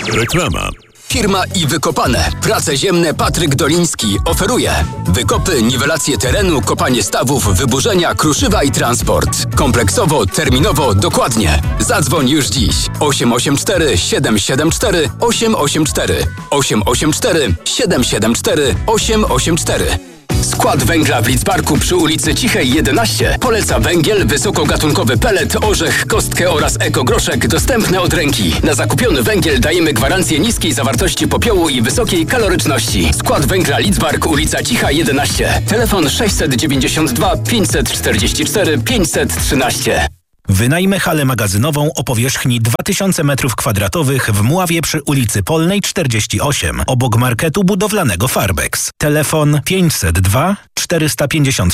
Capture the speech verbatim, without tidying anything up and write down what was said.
Reklama. Firma i Wykopane. Prace ziemne Patryk Doliński oferuje wykopy, niwelację terenu, kopanie stawów, wyburzenia, kruszywa i transport. Kompleksowo, terminowo, dokładnie. Zadzwoń już dziś. osiem osiem cztery siedem siedem cztery osiem osiem cztery osiem osiem cztery siedem siedem cztery osiem osiem cztery. Skład węgla w Lidzbarku przy ulicy Cichej jedenaście poleca węgiel, wysokogatunkowy pelet, orzech, kostkę oraz ekogroszek dostępne od ręki. Na zakupiony węgiel dajemy gwarancję niskiej zawartości popiołu i wysokiej kaloryczności. Skład węgla Lidzbark, ulica Cicha jedenaście. Telefon sześćset dziewięćdziesiąt dwa pięćset czterdzieści cztery pięćset trzynaście. Wynajmę halę magazynową o powierzchni dwa tysiące metrów kwadratowych w Mławie przy ulicy Polnej czterdzieści osiem, obok marketu budowlanego Farbex. Telefon pięćset dwa czterysta pięćdziesiąt